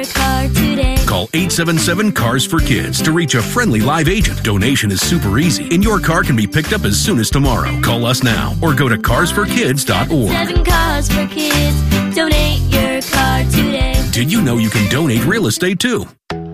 car today. Call 877-CARS-FOR-KIDS to reach a friendly live agent. Donation is super easy, and your car can be picked up as soon as tomorrow. Call us now or go to carsforkids.org. 7 Cars for Kids. Donate your car today. Did you know you can donate real estate too?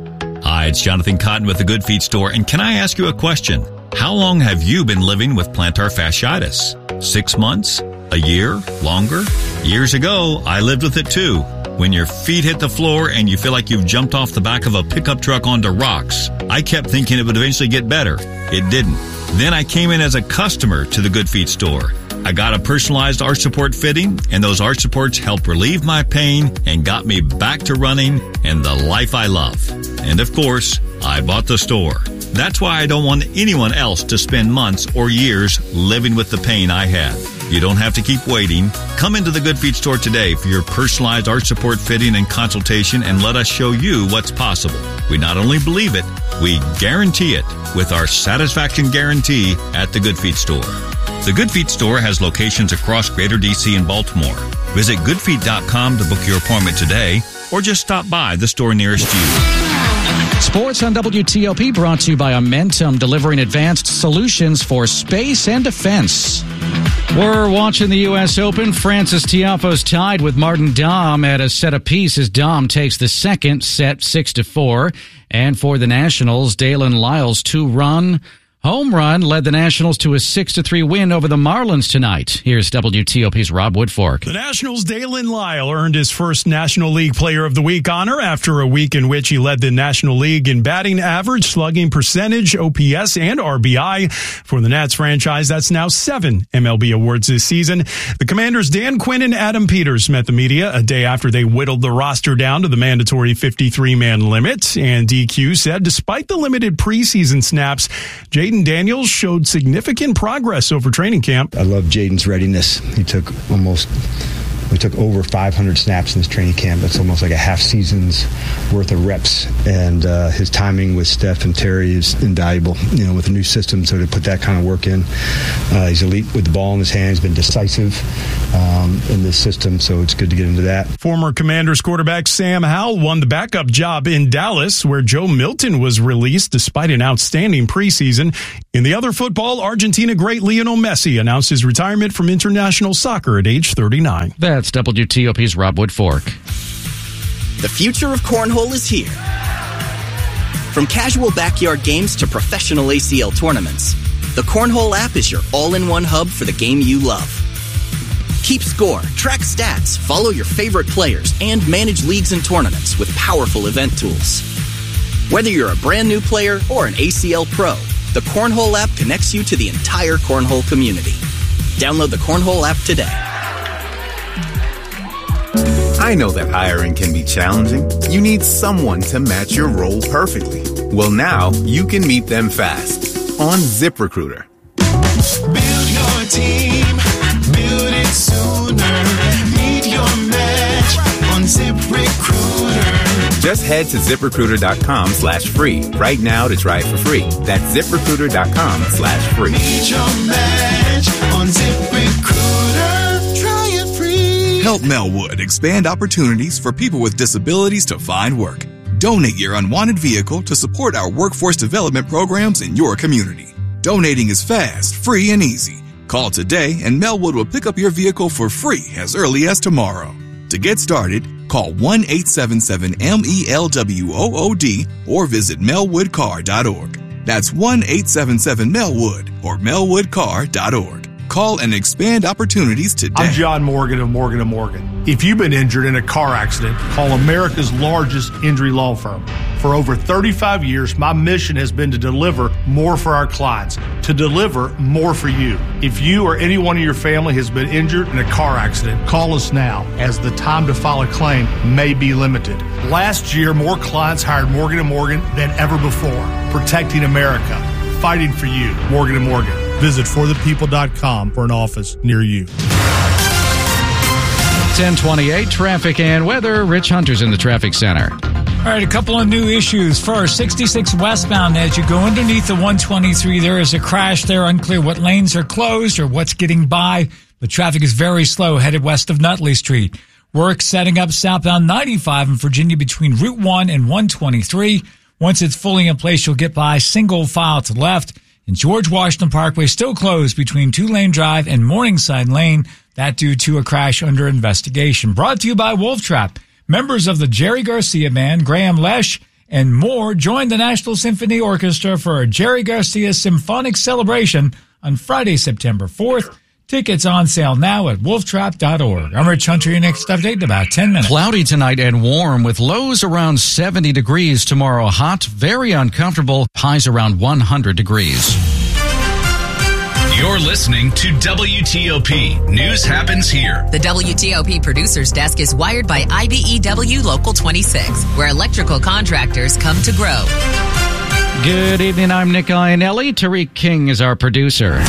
Hi, it's Jonathan Cotton with the Good Feet Store, and can I ask you a question? How long have you been living with plantar fasciitis? 6 months? A year? Longer? Years ago, I lived with it too. When your feet hit the floor and you feel like you've jumped off the back of a pickup truck onto rocks. I kept thinking it would eventually get better. It didn't. Then I came in as a customer to the Good Feet Store. I got a personalized arch support fitting, and those arch supports helped relieve my pain and got me back to running and the life I love. And of course, I bought the store. That's why I don't want anyone else to spend months or years living with the pain I had. You don't have to keep waiting. Come into the Good Feet Store today for your personalized arch support fitting and consultation, and let us show you what's possible. We not only believe it, we guarantee it with our satisfaction guarantee at the Good Feet Store. The Good Feet Store has locations across Greater DC and Baltimore. Visit goodfeet.com to book your appointment today, or just stop by the store nearest you. Sports on WTOP brought to you by Amentum, delivering advanced solutions for space and defense. We're watching the U.S. Open. Frances Tiafoe's tied with Martin Daum at a set apiece as Daum takes the second set 6-4. And for the Nationals, Dalen Lyles' 2-run home run led the Nationals to a 6-3 win over the Marlins tonight. Here's WTOP's Rob Woodfork. The Nationals' Dalen Lyle earned his first National League Player of the Week honor after a week in which he led the National League in batting average, slugging percentage, OPS, and RBI. For the Nats franchise, that's now 7 MLB awards this season. The Commanders' Dan Quinn and Adam Peters met the media a day after they whittled the roster down to the mandatory 53-man limit. And DQ said despite the limited preseason snaps, Jaden Daniels showed significant progress over training camp. I love Jaden's readiness. We took over 500 snaps in this training camp. That's almost like a half season's worth of reps. And his timing with Steph and Terry is invaluable, with the new system. So to put that kind of work in, he's elite with the ball in his hands, been decisive in this system. So it's good to get into that. Former Commanders quarterback Sam Howell won the backup job in Dallas, where Joe Milton was released despite an outstanding preseason. In the other football, Argentina great Lionel Messi announced his retirement from international soccer at age 39. That's WTOP's Rob Woodfork. The future of cornhole is here. From casual backyard games to professional ACL tournaments, the Cornhole app is your all-in-one hub for the game you love. Keep score, track stats, follow your favorite players, and manage leagues and tournaments with powerful event tools. Whether you're a brand new player or an ACL pro, the Cornhole app connects you to the entire cornhole community. Download the Cornhole app today. I know that hiring can be challenging. You need someone to match your role perfectly. Well, now you can meet them fast on ZipRecruiter. Build your team, build it sooner. Meet your match on ZipRecruiter. Just head to ZipRecruiter.com/free right now to try it for free. That's ZipRecruiter.com/free. Meet your match on ZipRecruiter. Try it free. Help Melwood expand opportunities for people with disabilities to find work. Donate your unwanted vehicle to support our workforce development programs in your community. Donating is fast, free, and easy. Call today and Melwood will pick up your vehicle for free as early as tomorrow. To get started, call 1-877-MELWOOD or visit melwoodcar.org. That's 1-877-MELWOOD or melwoodcar.org. Call and expand opportunities today. I'm John Morgan of Morgan & Morgan. If you've been injured in a car accident, call America's largest injury law firm. For over 35 years, my mission has been to deliver more for our clients, to deliver more for you. If you or anyone in your family has been injured in a car accident, call us now, as the time to file a claim may be limited. Last year, more clients hired Morgan & Morgan than ever before. Protecting America. Fighting for you. Morgan & Morgan. Visit forthepeople.com for an office near you. 1028 traffic and weather. Rich Hunter's in the traffic center. All right, a couple of new issues. First, 66 westbound as you go underneath the 123, there is a crash there. Unclear what lanes are closed or what's getting by. The traffic is very slow headed west of Nutley Street. Work setting up southbound 95 in Virginia between Route 1 and 123. Once it's fully in place, you'll get by single file to the left. And George Washington Parkway still closed between Tulane Drive and Morningside Lane. That due to a crash under investigation. Brought to you by Wolf Trap. Members of the Jerry Garcia Band, Graham Lesh, and more join the National Symphony Orchestra for a Jerry Garcia Symphonic Celebration on Friday, September 4th. Tickets on sale now at wolftrap.org. I'm Rich Hunter. Your next update in about 10 minutes. Cloudy tonight and warm with lows around 70 degrees. Tomorrow hot, very uncomfortable. Highs around 100 degrees. You're listening to WTOP. News happens here. The WTOP Producers Desk is wired by IBEW Local 26, where electrical contractors come to grow. Good evening. I'm Nick Iannelli. Tariq King is our producer.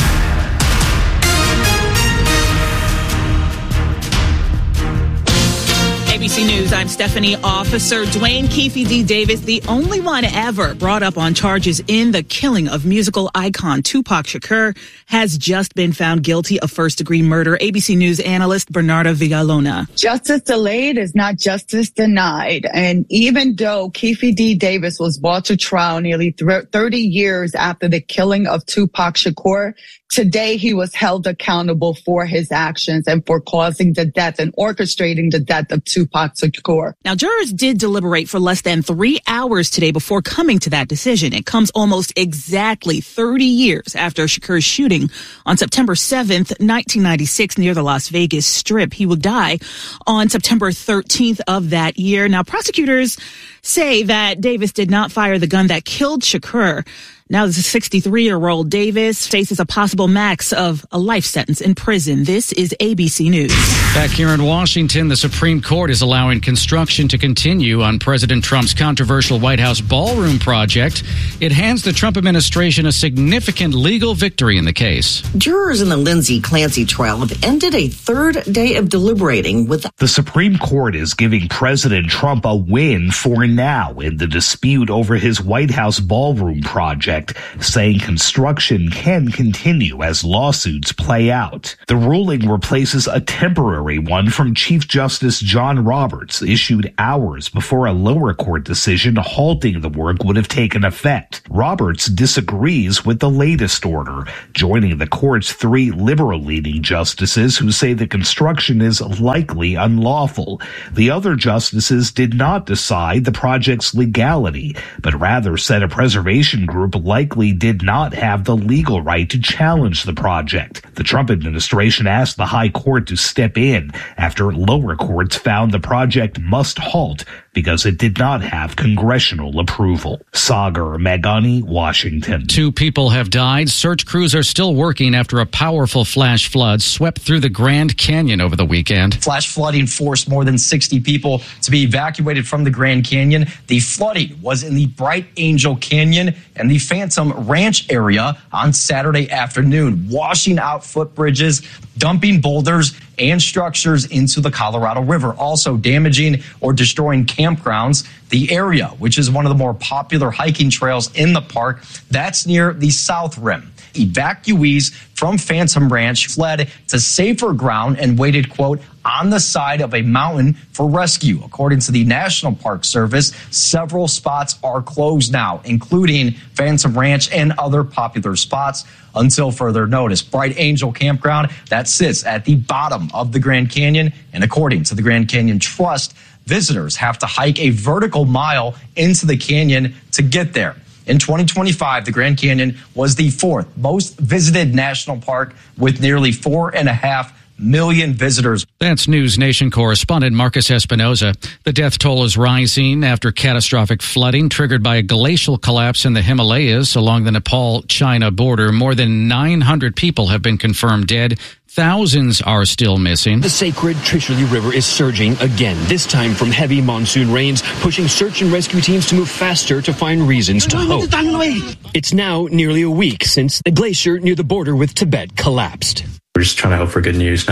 ABC News, I'm Stephanie. Officer Dwayne Keefe D. Davis, the only one ever brought up on charges in the killing of musical icon Tupac Shakur, has just been found guilty of first-degree murder. ABC News analyst Bernarda Villalona. Justice delayed is not justice denied. And even though Keefe D. Davis was brought to trial nearly 30 years after the killing of Tupac Shakur, today he was held accountable for his actions and for causing the death and orchestrating the death of Tupac Shakur. Now, jurors did deliberate for less than 3 hours today before coming to that decision. It comes almost exactly 30 years after Shakur's shooting on September 7th, 1996 near the Las Vegas Strip. He will die on September 13th of that year. Now, prosecutors say that Davis did not fire the gun that killed Shakur. Now, the 63-year-old Davis faces a possible max of a life sentence in prison. This is ABC News. Back here in Washington, the Supreme Court is allowing construction to continue on President Trump's controversial White House ballroom project. It hands the Trump administration a significant legal victory in the case. Jurors in the Lindsay Clancy trial have ended a third day of deliberating with the Supreme Court is giving President Trump a win for now in the dispute over his White House ballroom project, saying construction can continue as lawsuits play out. The ruling replaces a temporary one from Chief Justice John Roberts, issued hours before a lower court decision halting the work would have taken effect. Roberts disagrees with the latest order, joining the court's 3 liberal-leaning justices who say the construction is likely unlawful. The other justices did not decide the project's legality, but rather said a preservation group likely did not have the legal right to challenge the project. The Trump administration asked the high court to step in after lower courts found the project must halt because it did not have congressional approval. Sagar Meghani, Washington. 2 people have died. Search crews are still working after a powerful flash flood swept through the Grand Canyon over the weekend. Flash flooding forced more than 60 people to be evacuated from the Grand Canyon. The flooding was in the Bright Angel Canyon and the Phantom Ranch area on Saturday afternoon, washing out footbridges, dumping boulders and structures into the Colorado River, also damaging or destroying campgrounds. The area, which is one of the more popular hiking trails in the park, that's near the South Rim. Evacuees from Phantom Ranch fled to safer ground and waited, quote, on the side of a mountain for rescue. According to the National Park Service, several spots are closed now, including Phantom Ranch and other popular spots until further notice. Bright Angel Campground, that sits at the bottom of the Grand Canyon, and according to the Grand Canyon Trust, visitors have to hike a vertical mile into the canyon to get there. In 2025, the Grand Canyon was the 4th most visited national park with nearly 4.5 million visitors. That's News Nation correspondent Marcus Espinoza. The death toll is rising after catastrophic flooding triggered by a glacial collapse in the Himalayas along the Nepal-China border. More than 900 people have been confirmed dead. Thousands are still missing. The sacred Trishuli River is surging again, this time from heavy monsoon rains, pushing search and rescue teams to move faster to find reasons to hope. It's now nearly a week since the glacier near the border with Tibet collapsed. We're just trying to hope for good news now.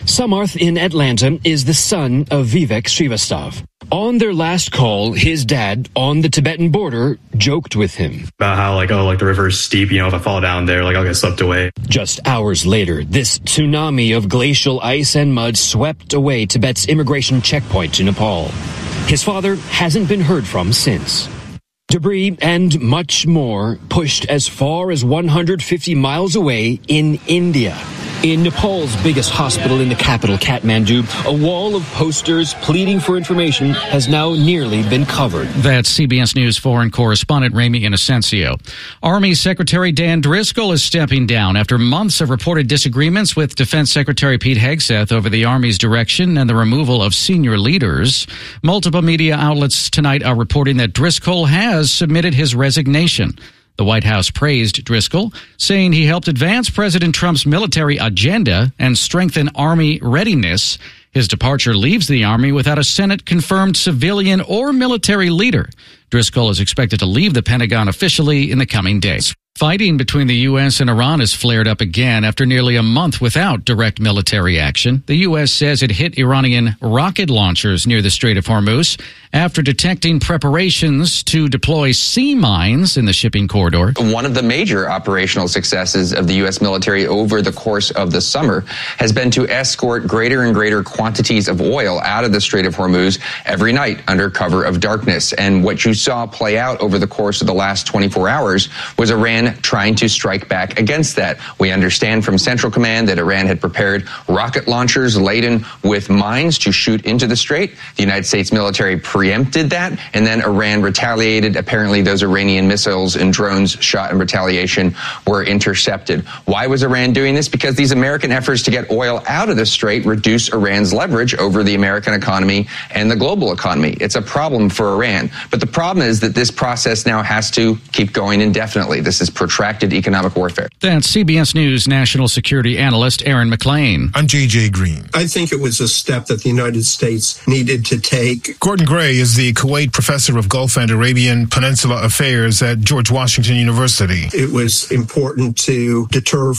Samarth in Atlanta is the son of Vivek Srivastava. On their last call, his dad on the Tibetan border joked with him about how the river is steep, if I fall down there, I'll get swept away. Just hours later, this tsunami of glacial ice and mud swept away Tibet's immigration checkpoint to Nepal. His father hasn't been heard from since. Debris and much more pushed as far as 150 miles away in India. In Nepal's biggest hospital in the capital, Kathmandu, a wall of posters pleading for information has now nearly been covered. That's CBS News foreign correspondent Ramy Inocencio. Army Secretary Dan Driscoll is stepping down after months of reported disagreements with Defense Secretary Pete Hegseth over the Army's direction and the removal of senior leaders. Multiple media outlets tonight are reporting that Driscoll has submitted his resignation. The White House praised Driscoll, saying he helped advance President Trump's military agenda and strengthen Army readiness. His departure leaves the Army without a Senate-confirmed civilian or military leader. Driscoll is expected to leave the Pentagon officially in the coming days. Fighting between the U.S. and Iran has flared up again after nearly a month without direct military action. The U.S. says it hit Iranian rocket launchers near the Strait of Hormuz after detecting preparations to deploy sea mines in the shipping corridor. One of the major operational successes of the U.S. military over the course of the summer has been to escort greater and greater quantities of oil out of the Strait of Hormuz every night under cover of darkness. And what you saw play out over the course of the last 24 hours was Iran trying to strike back against that. We understand from Central Command that Iran had prepared rocket launchers laden with mines to shoot into the strait. The United States military preempted that, and then Iran retaliated. Apparently, those Iranian missiles and drones shot in retaliation were intercepted. Why was Iran doing this? Because these American efforts to get oil out of the strait reduce Iran's leverage over the American economy and the global economy. It's a problem for Iran. But the problem is that this process now has to keep going indefinitely. This is protracted economic warfare. That's CBS News national security analyst Aaron McClain. I'm J.J. Green. I think it was a step that the United States needed to take. Gordon Gray is the Kuwait professor of Gulf and Arabian Peninsula Affairs at George Washington University. It was important to deter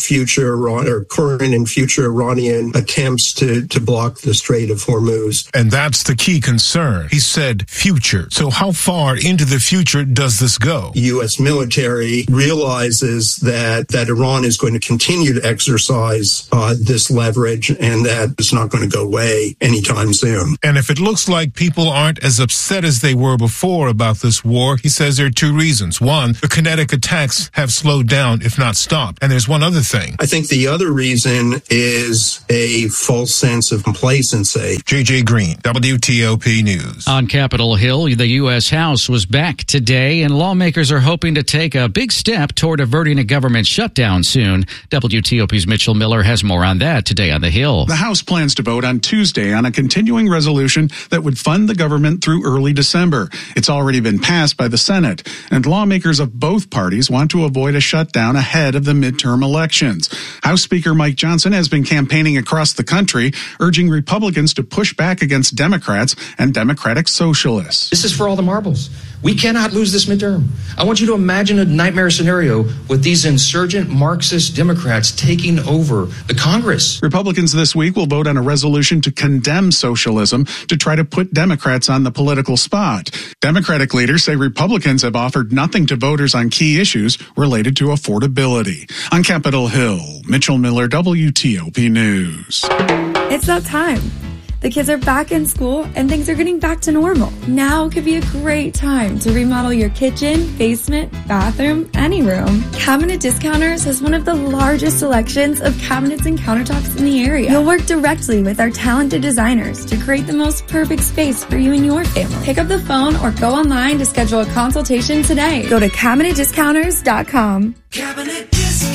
current and future Iranian attempts to block the Strait of Hormuz. And that's the key concern. He said future. So how far into the future does this go? U.S. military realizes that Iran is going to continue to exercise this leverage and that it's not going to go away anytime soon. And if it looks like people aren't as upset as they were before about this war, he says there are two reasons. One, the kinetic attacks have slowed down, if not stopped. And there's one other thing. I think the other reason is a false sense of complacency. J.J. Green, WTOP News. On Capitol Hill, the U.S. House was back today, and lawmakers are hoping to take a big step toward averting a government shutdown soon. WTOP's Mitchell Miller has more on that today on the Hill. The House plans to vote on Tuesday on a continuing resolution that would fund the government through early December. It's already been passed by the Senate, and lawmakers of both parties want to avoid a shutdown ahead of the midterm elections. House Speaker Mike Johnson has been campaigning across the country, urging Republicans to push back against Democrats and Democratic socialists. This is for all the marbles. We cannot lose this midterm. I want you to imagine a nightmare scenario with these insurgent Marxist Democrats taking over the Congress. Republicans this week will vote on a resolution to condemn socialism to try to put Democrats on the political spot. Democratic leaders say Republicans have offered nothing to voters on key issues related to affordability. On Capitol Hill, Mitchell Miller, WTOP News. It's that time. The kids are back in school and things are getting back to normal. Now could be a great time to remodel your kitchen, basement, bathroom, any room. Cabinet Discounters has one of the largest selections of cabinets and countertops in the area. You'll work directly with our talented designers to create the most perfect space for you and your family. Pick up the phone or go online to schedule a consultation today. Go to CabinetDiscounters.com. Cabinet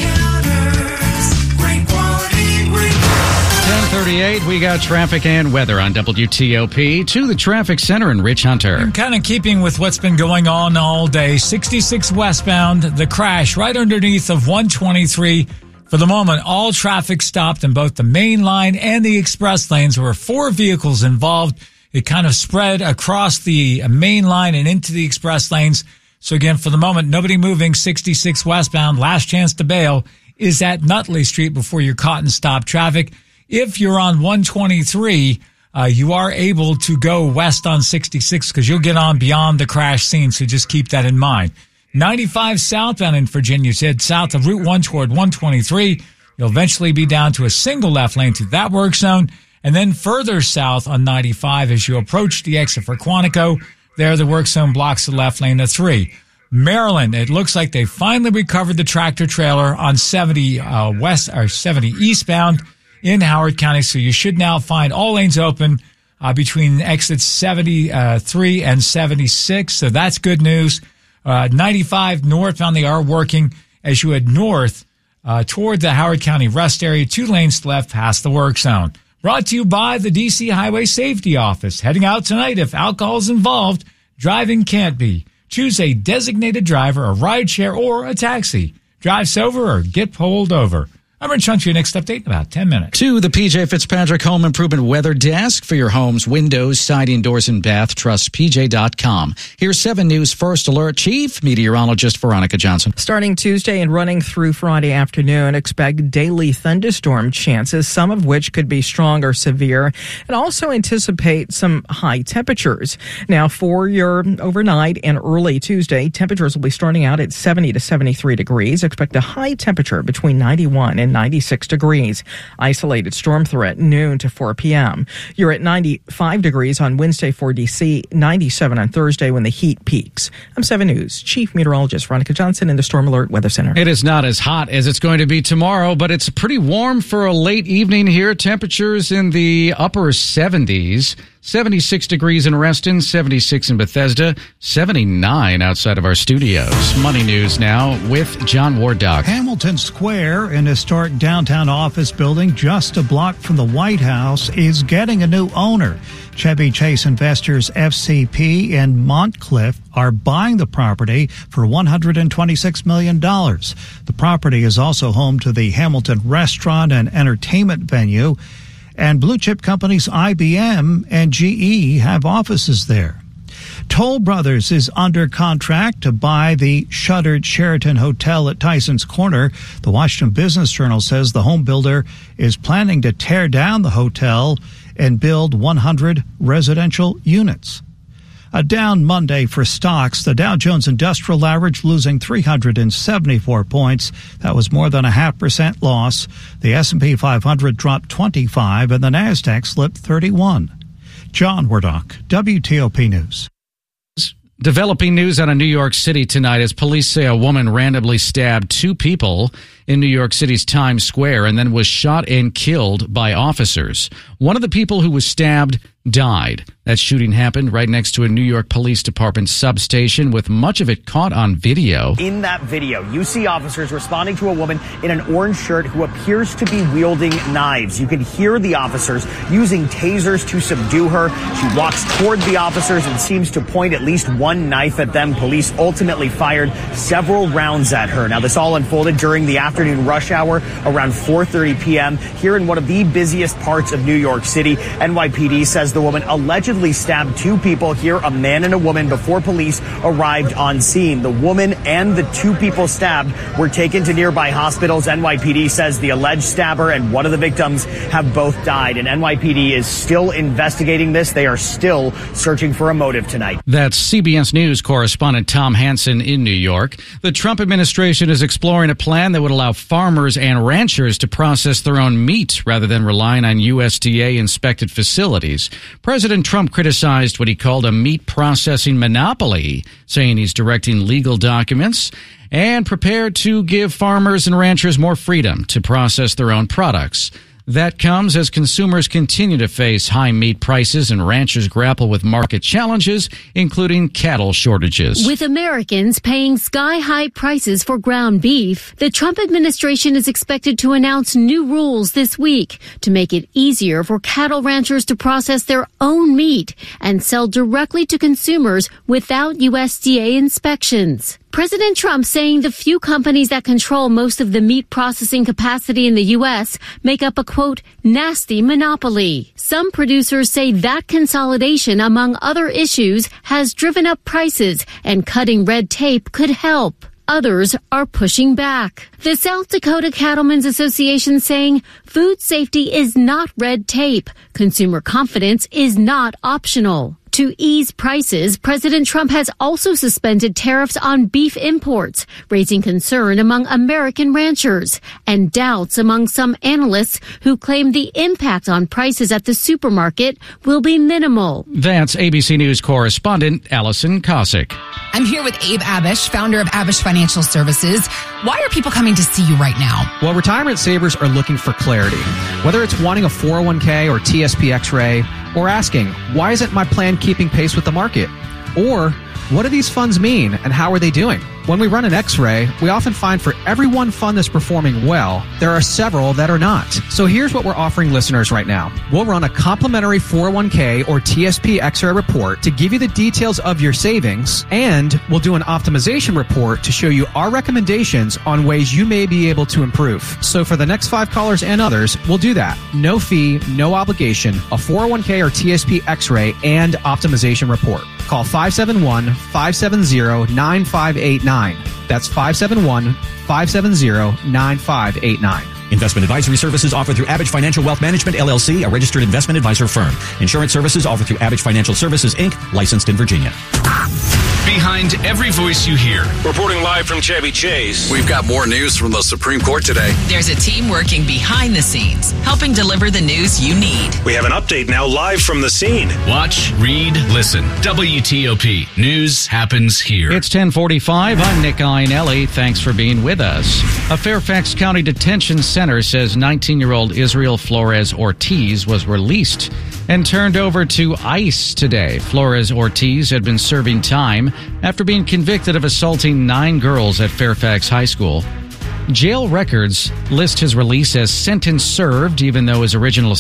Discounters. Great quality, great 10:38, we got traffic and weather on WTOP. To the traffic center in Rich Hunter. Kind of keeping with what's been going on all day. 66 westbound, the crash right underneath of 123. For the moment, all traffic stopped in both the main line and the express lanes. There were 4 vehicles involved. It kind of spread across the main line and into the express lanes. So again, for the moment, nobody moving 66 westbound. Last chance to bail is at Nutley Street before you're caught in stop traffic. If you're on 123, you are able to go west on 66 because you'll get on beyond the crash scene. So just keep that in mind. 95 southbound in Virginia, head south of Route 1 toward 123. You'll eventually be down to a single left lane through that work zone. And then further south on 95 as you approach the exit for Quantico, there the work zone blocks the left lane to 3. Maryland, it looks like they finally recovered the tractor trailer on 70 west or 70 eastbound in Howard County. So you should now find all lanes open between exits 73 and 76. So that's good news. 95 northbound, they are working as you head north toward the Howard County rest area. 2 lanes left past the work zone. Brought to you by the DC Highway Safety Office. Heading out tonight, if alcohol is involved, driving can't be. Choose a designated driver, a rideshare, or a taxi. Drive sober or get pulled over. I'm Rich Hunt, your next update in about 10 minutes. To the PJ Fitzpatrick Home Improvement Weather Desk for your home's windows, siding, doors, and bath. Trust PJ.com. Here's 7 News First Alert Chief Meteorologist Veronica Johnson. Starting Tuesday and running through Friday afternoon, expect daily thunderstorm chances, some of which could be strong or severe, and also anticipate some high temperatures. Now, for your overnight and early Tuesday, temperatures will be starting out at 70 to 73 degrees. Expect a high temperature between 91 and 96 degrees. Isolated storm threat noon to 4 p.m. You're at 95 degrees on Wednesday for D.C., 97 on Thursday when the heat peaks. I'm 7 News Chief Meteorologist Veronica Johnson in the Storm Alert Weather Center. It is not as hot as it's going to be tomorrow, but it's pretty warm for a late evening here. Temperatures in the upper 70s. 76 degrees in Reston, 76 in Bethesda, 79 outside of our studios. Money News now with John Wardock. Hamilton Square, an historic downtown office building just a block from the White House, is getting a new owner. Chevy Chase investors FCP and Montcliff are buying the property for $126 million. The property is also home to the Hamilton Restaurant and Entertainment Venue, and blue-chip companies IBM and GE have offices there. Toll Brothers is under contract to buy the shuttered Sheraton Hotel at Tyson's Corner. The Washington Business Journal says the home builder is planning to tear down the hotel and build 100 residential units. A down Monday for stocks. The Dow Jones Industrial Average losing 374 points. That was more than a 0.5% loss. The S&P 500 dropped 25 and the Nasdaq slipped 31. John Wardock, WTOP News. Developing news out of New York City tonight as police say a woman randomly stabbed 2 people in New York City's Times Square and then was shot and killed by officers. One of the people who was stabbed died. That shooting happened right next to a New York Police Department substation with much of it caught on video. In that video, you see officers responding to a woman in an orange shirt who appears to be wielding knives. You can hear the officers using tasers to subdue her. She walks toward the officers and seems to point at least one knife at them. Police ultimately fired several rounds at her. Now, this all unfolded during the afternoon rush hour around 4:30 p.m. here in one of the busiest parts of New York City. NYPD says the woman allegedly stabbed 2 people here, a man and a woman, before police arrived on scene. The woman and the 2 people stabbed were taken to nearby hospitals. NYPD says the alleged stabber and one of the victims have both died, and NYPD is still investigating this. They are still searching for a motive tonight. That's CBS News correspondent Tom Hansen in New York. The Trump administration is exploring a plan that would allow farmers and ranchers to process their own meat rather than relying on USDA-inspected facilities. President Trump criticized what he called a meat processing monopoly, saying he's directing legal documents and prepared to give farmers and ranchers more freedom to process their own products. That comes as consumers continue to face high meat prices and ranchers grapple with market challenges, including cattle shortages. With Americans paying sky-high prices for ground beef, the Trump administration is expected to announce new rules this week to make it easier for cattle ranchers to process their own meat and sell directly to consumers without USDA inspections. President Trump saying the few companies that control most of the meat processing capacity in the U.S. make up a, quote, nasty monopoly. Some producers say that consolidation, among other issues, has driven up prices and cutting red tape could help. others are pushing back. The South Dakota Cattlemen's Association saying food safety is not red tape. Consumer confidence is not optional. To ease prices, President Trump has also suspended tariffs on beef imports, raising concern among American ranchers and doubts among some analysts who claim the impact on prices at the supermarket will be minimal. That's ABC News correspondent Allison Cossack. I'm here with Abe Abish, founder of Abish Financial Services. Why are people coming to see you right now? Well, retirement savers are looking for clarity. Whether it's wanting a 401k or TSP X-ray, or asking, why isn't my plan keeping pace with the market? Or, what do these funds mean and how are they doing? When we run an X-ray, we often find for every one fund that's performing well, there are several that are not. So here's what we're offering listeners right now. We'll run a complimentary 401k or TSP X-ray report to give you the details of your savings, and we'll do an optimization report to show you our recommendations on ways you may be able to improve. So for the next 5 callers and others, we'll do that. No fee, no obligation, a 401k or TSP X-ray and optimization report. Call 571-570-9589. That's 571-570-9589. Investment advisory services offered through Abish Financial Wealth Management, LLC, a registered investment advisor firm. Insurance services offered through Abish Financial Services, Inc., licensed in Virginia. Behind every voice you hear. Reporting live from Chevy Chase. We've got more news from the Supreme Court today. There's a team working behind the scenes, helping deliver the news you need. We have an update now live from the scene. Watch, read, listen. WTOP. News happens here. It's 10:45. I'm Nick Iannelli. Thanks for being with us. A Fairfax County detention center says 19-year-old Israel Flores Ortiz was released and turned over to ICE today. Flores Ortiz had been serving time after being convicted of assaulting 9 girls at Fairfax High School. Jail records list his release as sentence served, even though his original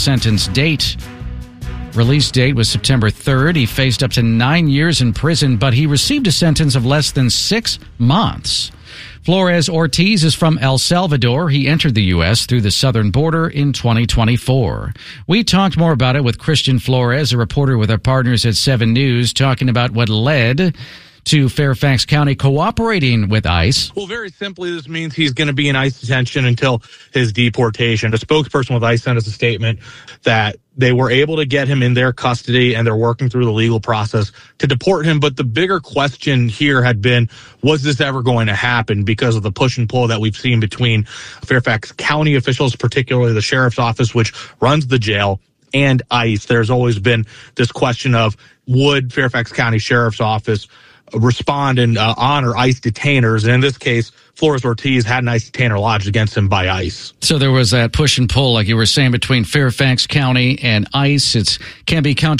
release date was September 3rd. He faced up to 9 years in prison, but he received a sentence of less than 6 months. Flores Ortiz is from El Salvador. He entered the U.S. through the southern border in 2024. We talked more about it with Christian Flores, a reporter with our partners at 7 News, talking about what led to Fairfax County cooperating with ICE. Well, very simply, this means he's going to be in ICE detention until his deportation. A spokesperson with ICE sent us a statement that they were able to get him in their custody and they're working through the legal process to deport him. But the bigger question here had been, was this ever going to happen because of the push and pull that we've seen between Fairfax County officials, particularly the sheriff's office, which runs the jail, and ICE. There's always been this question of, would Fairfax County Sheriff's Office respond and honor ICE detainers? And in this case, Flores Ortiz had an ICE detainer lodged against him by ICE. So there was that push and pull, like you were saying, between Fairfax County and ICE. It can be counter